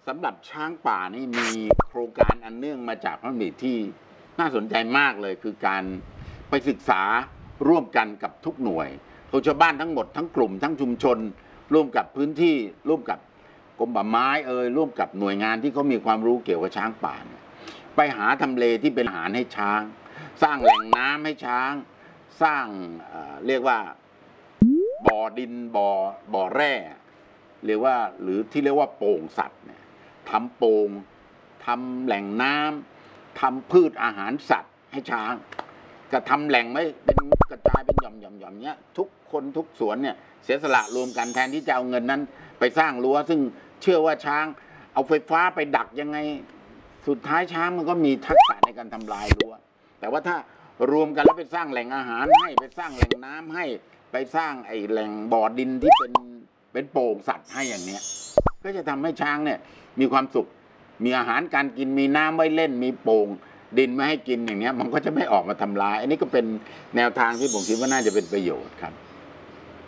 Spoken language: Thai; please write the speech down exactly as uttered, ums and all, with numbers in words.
สำหรับช้างป่านี่มีโครงการอันเนื่องมาจากพระราชดำริที่น่าสนใจมากเลยคือการไปศึกษาร่วมกันกับทุกหน่วยของชาวบ้านทั้งหมดทั้งกลุ่มทั้งชุมชนร่วมกับพื้นที่ร่วมกับกรมป่าไม้เอ่ยร่วมกับหน่วยงานที่เขามีความรู้เกี่ยวกับช้างป่าไปหาทำเลที่เป็นอาหารให้ช้างสร้างแหล่งน้ำให้ช้างสร้างเอ่อเรียกว่าบ่อดินบ่อบ่อแร่เรียกว่าหรือที่เรียกว่าโป่งสัตว์เนี่ยทำโป่งทำแหล่งน้ำทำพืชอาหารสัตว์ให้ช้างก็ทำแหล่งไม่เป็นกระจายเป็นหย่อมหย่อมหย่อมเนี้ยทุกคนทุกสวนเนี่ยเสียสละรวมกันแทนที่จะเอาเงินนั้นไปสร้างรั้วซึ่งเชื่อว่าช้างเอาไฟฟ้าไปดักยังไงสุดท้ายช้างมันก็มีทักษะในการทำลายรั้วแต่ว่าถ้ารวมกันแล้วไปสร้างแหล่งอาหารให้ไปสร้างแหล่งน้ำให้ไปสร้างไอ้แหล่งบ่อดินที่เป็นเป็นโป่งสัตว์ให้อย่างเนี้ยก็จะทำให้ช้างเนี่ยมีความสุขมีอาหารการกินมีน้ำไว้เล่นมีโป่งดินไม่ให้กินอย่างเนี้ยมันก็จะไม่ออกมาทำลายอันนี้ก็เป็นแนวทางที่ผมคิดว่าน่าจะเป็นประโยชน์ครับ